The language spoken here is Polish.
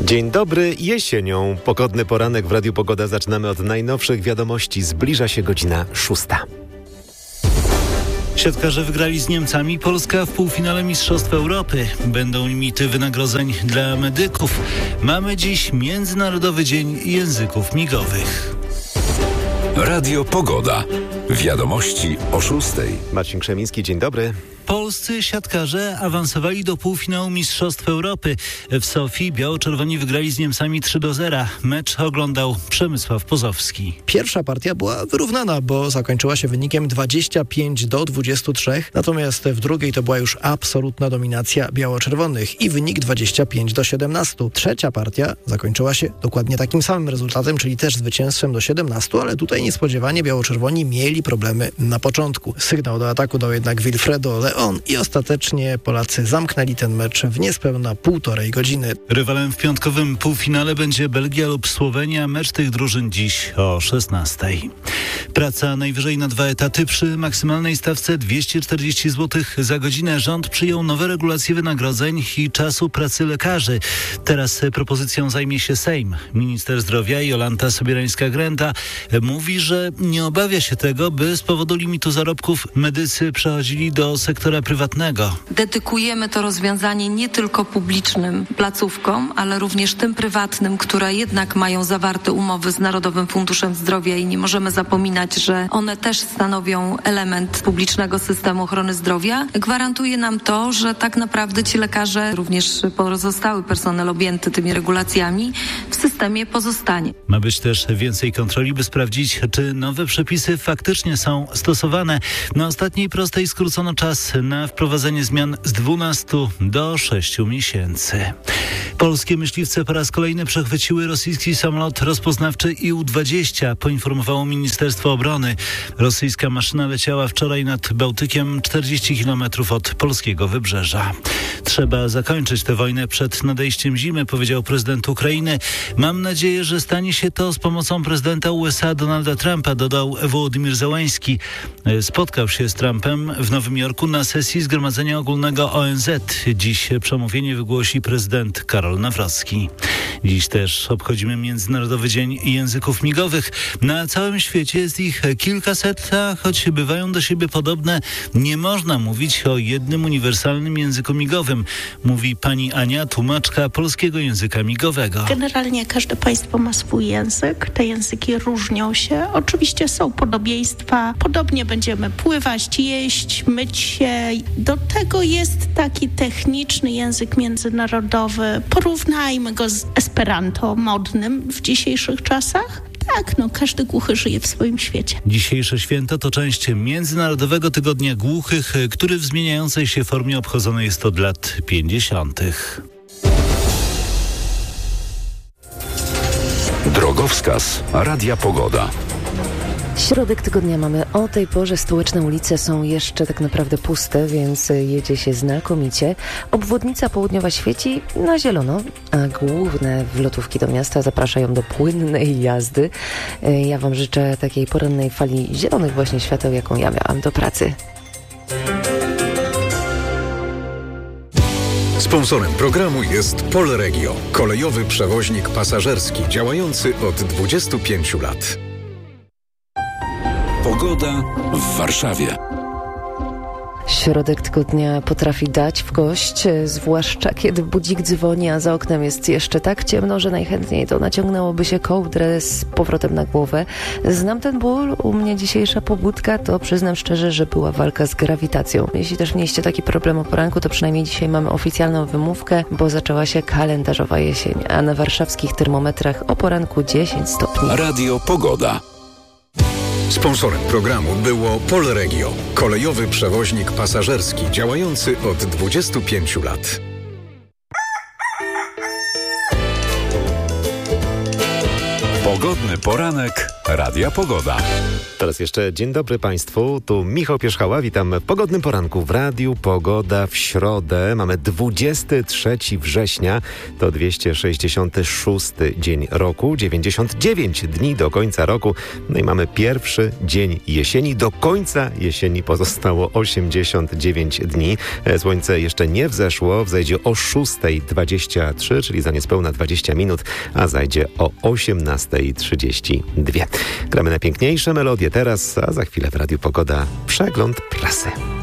Dzień dobry, jesienią. Pogodny poranek w Radiu Pogoda. Zaczynamy od najnowszych wiadomości. Zbliża się godzina 6. Siatkarze wygrali z Niemcami. Polska w półfinale Mistrzostw Europy. Będą limity wynagrodzeń dla medyków. Mamy dziś Międzynarodowy Dzień Języków Migowych. Radio Pogoda. Wiadomości o 6. Marcin Krzemiński, dzień dobry. Polscy siatkarze awansowali do półfinału Mistrzostw Europy. W Sofii biało-czerwoni wygrali z Niemcami 3-0. Mecz oglądał Przemysław Pozowski. Pierwsza partia była wyrównana, bo zakończyła się wynikiem 25-23, natomiast w drugiej to była już absolutna dominacja biało-czerwonych i wynik 25-17. Trzecia partia zakończyła się dokładnie takim samym rezultatem, czyli też zwycięstwem do 17, ale tutaj niespodziewanie biało-czerwoni mieli problemy na początku. Sygnał do ataku dał jednak Wilfredo Leon i ostatecznie Polacy zamknęli ten mecz w niespełna 1,5 godziny. Rywalem w piątkowym półfinale będzie Belgia lub Słowenia. Mecz tych drużyn dziś o 16. Praca najwyżej na 2 etaty przy maksymalnej stawce 240 zł za godzinę. Rząd przyjął nowe regulacje wynagrodzeń i czasu pracy lekarzy. Teraz propozycją zajmie się Sejm. Minister zdrowia Jolanta Sobierańska-Grenda mówi, że nie obawia się tego, by z powodu limitu zarobków medycy przechodzili do sektora prywatnego. Dedykujemy to rozwiązanie nie tylko publicznym placówkom, ale również tym prywatnym, które jednak mają zawarte umowy z Narodowym Funduszem Zdrowia i nie możemy zapominać, że one też stanowią element publicznego systemu ochrony zdrowia. Gwarantuje nam to, że tak naprawdę ci lekarze, również pozostały personel objęty tymi regulacjami w systemie pozostanie. Ma być też więcej kontroli, by sprawdzić, czy nowe przepisy faktycznie są stosowane. Na ostatniej prostej skrócono czas na wprowadzenie zmian z 12 do 6 miesięcy. Polskie myśliwce po raz kolejny przechwyciły rosyjski samolot rozpoznawczy IU-20, poinformowało Ministerstwo Obrony. Rosyjska maszyna leciała wczoraj nad Bałtykiem 40 km od polskiego wybrzeża. Trzeba zakończyć tę wojnę przed nadejściem zimy, powiedział prezydent Ukrainy. Mam nadzieję, że stanie się to z pomocą prezydenta USA Donalda Trumpa, dodał Wołodymyr Zełański. Spotkał się z Trumpem w Nowym Jorku na sesji Zgromadzenia Ogólnego ONZ. Dziś przemówienie wygłosi prezydent Karol Nawrocki. Dziś też obchodzimy Międzynarodowy Dzień Języków Migowych. Na całym świecie jest ich kilkaset, a choć bywają do siebie podobne, nie można mówić o jednym uniwersalnym języku migowym, mówi pani Ania, tłumaczka polskiego języka migowego. Generalnie każde państwo ma swój język. Te języki różnią się. Oczywiście są podobieństwa. Podobnie będziemy pływać, jeść, myć się. Do tego jest taki techniczny język międzynarodowy. Porównajmy go z Esperanto modnym w dzisiejszych czasach. Tak, każdy głuchy żyje w swoim świecie. Dzisiejsze święto to część Międzynarodowego Tygodnia Głuchych, który w zmieniającej się formie obchodzony jest od lat 50. Drogowskaz Radia Pogoda. Środek tygodnia mamy o tej porze. Stołeczne ulice są jeszcze tak naprawdę puste, więc jedzie się znakomicie. Obwodnica południowa świeci na zielono, a główne wlotówki do miasta zapraszają do płynnej jazdy. Ja Wam życzę takiej porannej fali zielonych właśnie świateł, jaką ja miałam do pracy. Sponsorem programu jest Polregio, kolejowy przewoźnik pasażerski działający od 25 lat. Pogoda w Warszawie. Środek tygodnia potrafi dać w kość, zwłaszcza kiedy budzik dzwoni, a za oknem jest jeszcze tak ciemno, że najchętniej to naciągnęłoby się kołdrę z powrotem na głowę. Znam ten ból, u mnie dzisiejsza pobudka to przyznam szczerze, że była walka z grawitacją. Jeśli też mieliście taki problem o poranku, to przynajmniej dzisiaj mamy oficjalną wymówkę, bo zaczęła się kalendarzowa jesień, a na warszawskich termometrach o poranku 10 stopni. Radio Pogoda. Sponsorem programu było Polregio, kolejowy przewoźnik pasażerski działający od 25 lat. Pogodny poranek Radia Pogoda. Teraz jeszcze dzień dobry Państwu, tu Michał Pierzchała, witam w pogodnym poranku w Radiu Pogoda w środę. Mamy 23 września, to 266 dzień roku, 99 dni do końca roku. No i mamy pierwszy dzień jesieni, do końca jesieni pozostało 89 dni. Słońce jeszcze nie wzeszło, wzejdzie o 6:23, czyli za niespełna 20 minut, a zajdzie o 18:32. Gramy najpiękniejsze melodie teraz, a za chwilę w Radiu Pogoda przegląd prasy.